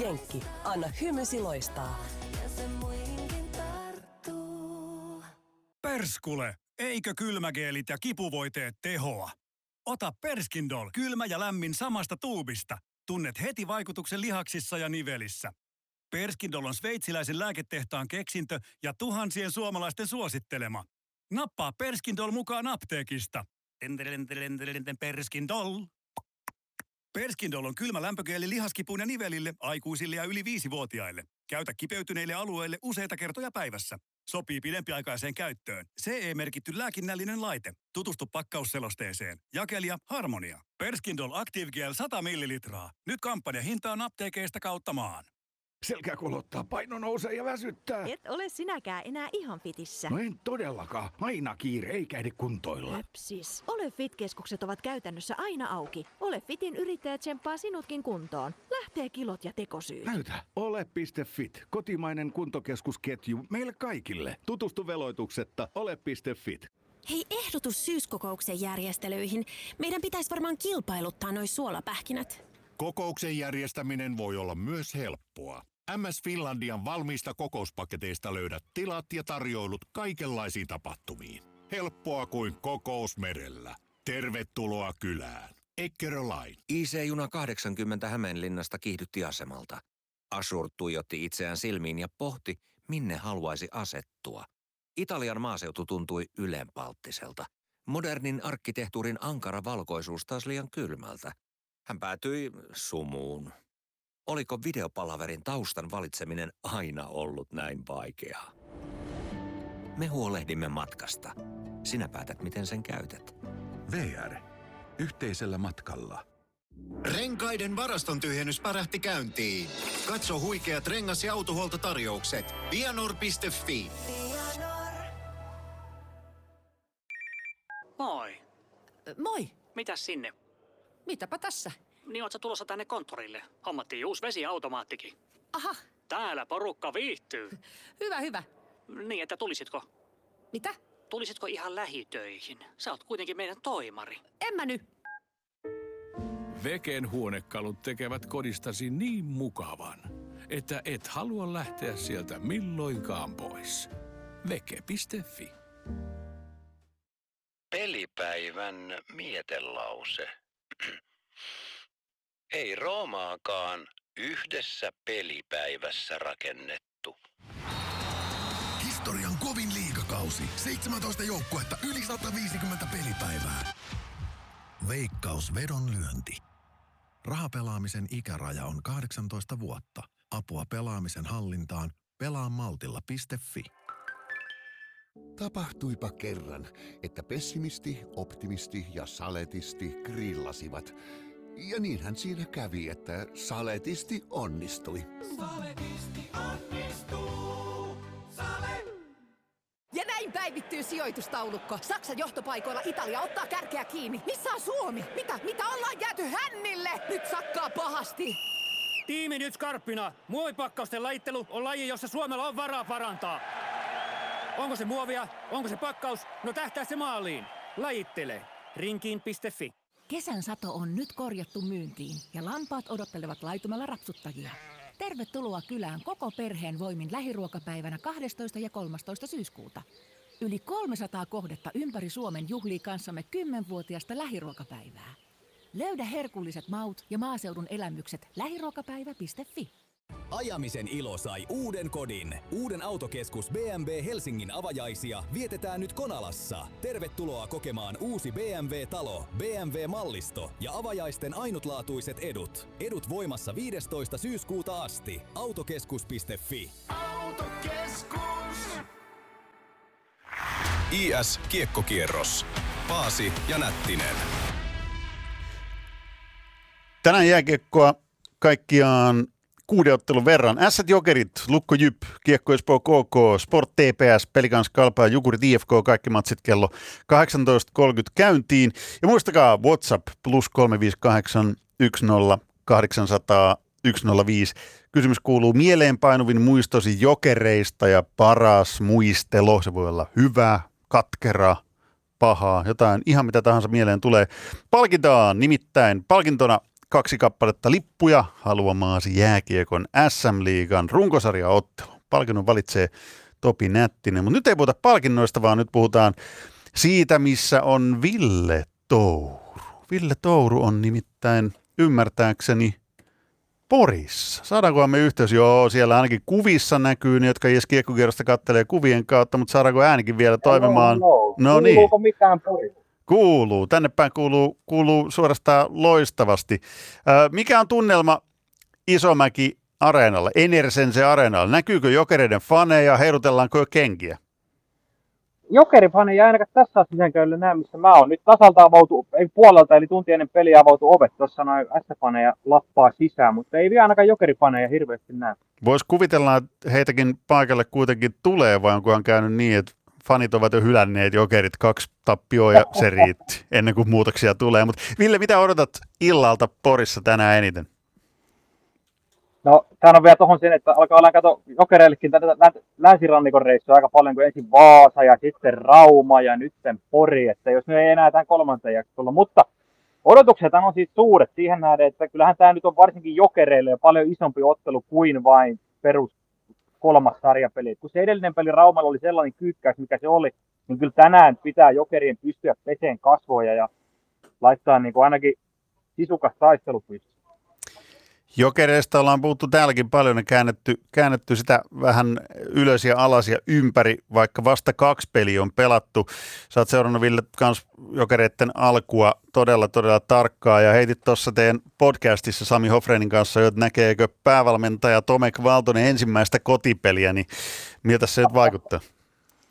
Jenkki, anna hymysi loistaa. Perskule, eikö kylmägeelit ja kipuvoiteet tehoa? Ota Perskindol, kylmä ja lämmin samasta tuubista. Tunnet heti vaikutuksen lihaksissa ja nivelissä. Perskindol on sveitsiläisen lääketehtaan keksintö ja tuhansien suomalaisten suosittelema. Nappaa Perskindol mukaan apteekista. Perskindol. Perskindol on kylmä lämpögeeli lihaskipuun ja nivelille, aikuisille ja yli 5-vuotiaille. Käytä kipeytyneille alueille useita kertoja päivässä. Sopii pidempiaikaiseen käyttöön. CE-merkitty lääkinnällinen laite. Tutustu pakkausselosteeseen. Jakelija Harmonia. Perskindol Active Gel 100 millilitraa. Nyt kampanjahintaan apteekeista kautta maan. Selkä kolottaa, paino nousee ja väsyttää. Et ole sinäkään enää ihan fitissä. No en todellakaan. Aina kiire, eikä ehdi kuntoilla. Höpsis. Ole Fit-keskukset ovat käytännössä aina auki. Ole Fitin yrittäjä tsemppaa sinutkin kuntoon. Lähtee kilot ja tekosyyt. Näytä. Ole.fit. Kotimainen kuntokeskusketju meille kaikille. Tutustu veloituksetta. Ole.fit. Hei, ehdotus syyskokouksen järjestelyihin. Meidän pitäisi varmaan kilpailuttaa noi suolapähkinät. Kokouksen järjestäminen voi olla myös helppoa. MS Finlandian valmiista kokouspaketeista löydät tilat ja tarjoulut kaikenlaisiin tapahtumiin. Helppoa kuin kokous merellä. Tervetuloa kylään. Eckerö Line. IC-juna 80 Hämeenlinnasta kiihdytti asemalta. Ashur tuijotti itseään silmiin ja pohti, minne haluaisi asettua. Italian maaseutu tuntui ylenpalttiselta. Modernin arkkitehtuurin ankara valkoisuus taas liian kylmältä. Hän päätyi sumuun. Oliko videopalaverin taustan valitseminen aina ollut näin vaikeaa? Me huolehdimme matkasta. Sinä päätät, miten sen käytät. VR. Yhteisellä matkalla. Renkaiden varaston tyhjennys pärähti käyntiin. Katso huikeat rengas- ja autohuoltotarjoukset. Vianor.fi. Moi. Moi. Mitäs sinne? Mitäpä tässä? Niin oot sä tulossa tänne konttorille? Hommattiin uusi vesiautomaattikin. Aha. Täällä porukka viihtyy. Hyvä. Niin, että tulisitko? Mitä? Tulisitko ihan lähitöihin? Sä oot kuitenkin meidän toimari. En mä nyt. Veken huonekalut tekevät kodistasi niin mukavan, että et halua lähteä sieltä milloinkaan pois. Veke.fi. Pelipäivän mietelause. Ei Roomaakaan yhdessä pelipäivässä rakennettu. Historian kovin liigakausi. 17 joukkuetta, yli 150 pelipäivää. Veikkaus vedonlyönti. Rahapelaamisen ikäraja on 18 vuotta. Apua pelaamisen hallintaan. Pelaamaltilla.fi. Tapahtuipa kerran, että pessimisti, optimisti ja saletisti grillasivat. Ja niinhän siinä kävi, että saletisti onnistui. Saletisti onnistuu. Ja näin päivittyy sijoitustaulukko. Saksan johtopaikoilla Italia ottaa kärkeä kiinni. Missä on Suomi? Mitä ollaan jääty hännille? Nyt sakkaa pahasti. Tiimi nyt skarppina. Muovipakkausten lajittelu on laji, jossa Suomella on varaa parantaa. Onko se muovia? Onko se pakkaus? No tähtää se maaliin. Lajittele. Rinkiin.fi. Kesän sato on nyt korjattu myyntiin ja lampaat odottelevat laitumella rapsuttajia. Tervetuloa kylään koko perheen voimin lähiruokapäivänä 12. ja 13. syyskuuta. Yli 300 kohdetta ympäri Suomen juhlii kanssamme 10-vuotiaasta lähiruokapäivää. Löydä herkulliset maut ja maaseudun elämykset lähiruokapäivä.fi. Ajamisen ilo sai uuden kodin. Uuden autokeskus BMW Helsingin avajaisia vietetään nyt Konalassa. Tervetuloa kokemaan uusi BMW-talo, BMW-mallisto ja avajaisten ainutlaatuiset edut. Edut voimassa 15. syyskuuta asti. Autokeskus.fi. Autokeskus. IS Kiekkokierros. Paasi ja Nättinen. Tänään jääkiekkoa kaikkiaan 6 ottelun verran. Ässät Jokerit, Lukko Jyp, Kiekko Espoo KK, Sport TPS, Pelikans Kalpa ja Jukurit IFK, kaikki matsit kello 18.30 käyntiin. Ja muistakaa WhatsApp plus 358 10 800 105. Kysymys kuuluu mieleenpainuvin muistosi Jokereista ja paras muistelo. Se voi olla hyvä, katkera, pahaa, jotain ihan mitä tahansa mieleen tulee. Palkitaan nimittäin palkintona 2 kappaletta lippuja haluamaasi jääkiekon SM-liigan runkosarjaottelu. Palkinnon valitsee Topi Nättinen, mutta nyt ei puhuta palkinnoista, vaan nyt puhutaan siitä, missä on Ville Touru. Ville Touru on nimittäin ymmärtääkseni Porissa. Saadaankohan me yhteys? Joo, siellä ainakin kuvissa näkyy ne, jotka edes Kiekkokierrosta kattelee kuvien kautta, mutta saadaanko äänikin vielä toimimaan? No niin. Kuuluuko mitään Porissa? Kuuluu. Tänne päin kuuluu suorastaan loistavasti. Mikä on tunnelma Isomäki areenalla, Enersense areenalla? Näkyykö Jokereiden faneja, heilutellaanko jo kenkiä? Jokerifaneja ainakaan tässä sisäänkäyllä näe, missä mä oon. Nyt tasalta puolelta, eli tunti ennen peliä avautu ovet. Tuossa noin S-faneja lappaa sisään, mutta ei vielä ainakaan jokerifaneja hirveästi näe. Voisi kuvitella, että heitäkin paikalle kuitenkin tulee, vai onkohan käynyt niin, että fanit ovat jo hylänneet Jokerit 2 tappioa ja se riitti ennen kuin muutoksia tulee. Mutta Ville, mitä odotat illalta Porissa tänään eniten? No, tämä on vielä tuohon sen, että alkaa olla kato Jokereillekin tätä länsirannikon reissua aika paljon, kuin ensin Vaasa ja sitten Rauma ja nyt Pori, että jos ne ei enää tämän 3. jakso tulla. Mutta odotukset on siis suuret siihen nähden, että kyllähän tämä nyt on varsinkin Jokereille jo paljon isompi ottelu kuin vain perus 3. sarjapeli. Kun se edellinen peli Raumalla oli sellainen kyykkäys, mikä se oli, niin kyllä tänään pitää Jokerien pystyä peseen kasvoja ja laittaa niin kuin ainakin sisukas taistelu pystyyn. Jokereista ollaan puhuttu täälläkin paljon ja käännetty sitä vähän ylös ja alas ja ympäri, vaikka vasta 2 peliä on pelattu. Sä oot seurannut, Ville, kans Jokereiden alkua todella tarkkaa ja heitit tuossa teidän podcastissa Sami Hofreinin kanssa, että näkeekö päävalmentaja Tomek Valtonen ensimmäistä kotipeliä, niin miltä se nyt vaikuttaa?